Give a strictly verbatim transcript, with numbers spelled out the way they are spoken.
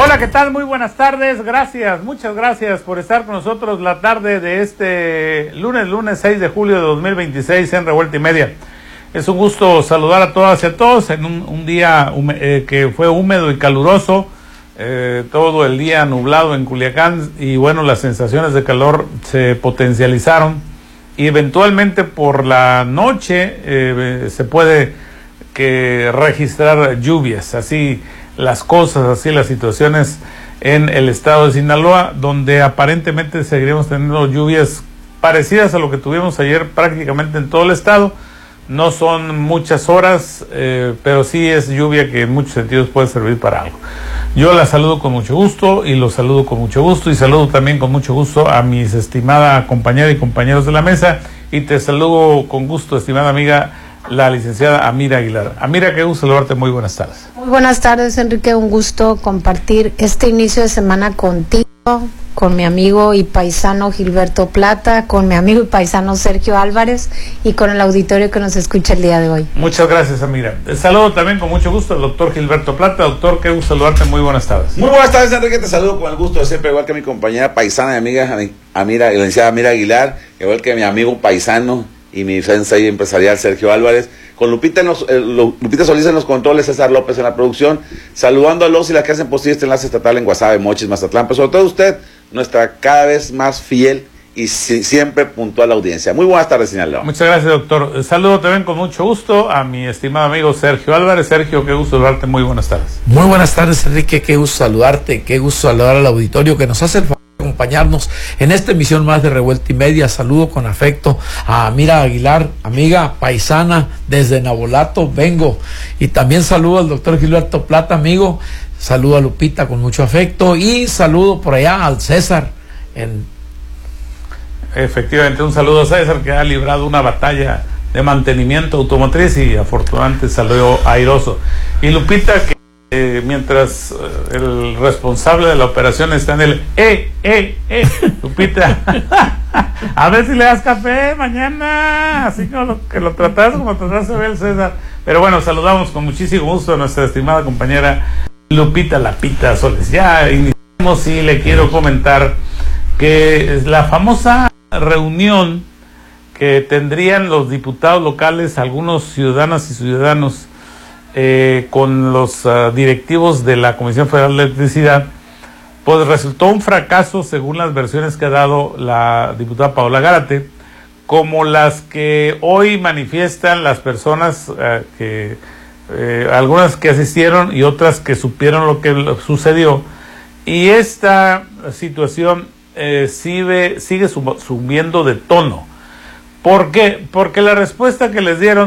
Hola, ¿qué tal? Muy buenas tardes, gracias, muchas gracias por estar con nosotros la tarde de este lunes, lunes seis de julio de dos mil veintiséis en Revuelta y Media. Es un gusto saludar a todas y a todos en un, un día eh, que fue húmedo y caluroso, eh, todo el día nublado en Culiacán y bueno, las sensaciones de calor se potencializaron y eventualmente por la noche eh, se puede que registrar lluvias, así las cosas, así las situaciones en el estado de Sinaloa, donde aparentemente seguiremos teniendo lluvias parecidas a lo que tuvimos ayer prácticamente en todo el estado. No son muchas horas, eh, pero sí es lluvia que en muchos sentidos puede servir para algo. Yo la saludo con mucho gusto y los saludo con mucho gusto y saludo también con mucho gusto a mis estimada compañera y compañeros de la mesa y te saludo con gusto, estimada amiga, la licenciada Amira Aguilar. Amira, qué gusto saludarte, muy buenas tardes. Muy buenas tardes, Enrique, un gusto compartir este inicio de semana contigo, con mi amigo y paisano Gilberto Plata, con mi amigo y paisano Sergio Álvarez y con el auditorio que nos escucha el día de hoy. Muchas gracias, Amira. Te saludo también con mucho gusto al doctor Gilberto Plata. Doctor, qué gusto saludarte, muy buenas tardes. Muy buenas tardes, Enrique, te saludo con el gusto de siempre, igual que mi compañera paisana y amiga Amira, la licenciada Amira Aguilar, igual que mi amigo paisano y mi sensei empresarial Sergio Álvarez, con Lupita, en los, eh, Lupita Solís en los controles, César López en la producción, saludando a los y las que hacen posible este enlace estatal en Guasave, Mochis, Mazatlán, pero sobre todo usted, nuestra cada vez más fiel y si, siempre puntual audiencia. Muy buenas tardes, Sinaloa. Muchas gracias, doctor. Saludo también con mucho gusto a mi estimado amigo Sergio Álvarez. Sergio, qué gusto saludarte, muy buenas tardes. Muy buenas tardes, Enrique, qué gusto saludarte, qué gusto saludar al auditorio que nos hace el favor acompañarnos en esta emisión más de Revuelta y Media. Saludo con afecto a Amira Aguilar, amiga paisana desde Nabolato, vengo, y también saludo al doctor Gilberto Plata, amigo, saludo a Lupita con mucho afecto y saludo por allá al César. En... Efectivamente, un saludo a César que ha librado una batalla de mantenimiento automotriz y afortunadamente salió airoso. Y Lupita que Eh, mientras eh, el responsable de la operación está en el eh, eh, eh, Lupita, a ver si le das café mañana, así como lo, que lo tratas como trataste a ver el César. Pero bueno, saludamos con muchísimo gusto a nuestra estimada compañera Lupita Lapita Soles. Ya iniciamos y le quiero comentar que es la famosa reunión que tendrían los diputados locales, algunos ciudadanas y ciudadanos, Eh, con los uh, directivos de la Comisión Federal de Electricidad, pues resultó un fracaso según las versiones que ha dado la diputada Paola Gárate, como las que hoy manifiestan las personas uh, que, eh, algunas que asistieron y otras que supieron lo que sucedió, y esta situación eh, sigue, sigue subiendo de tono. ¿Por qué? Porque la respuesta que les dieron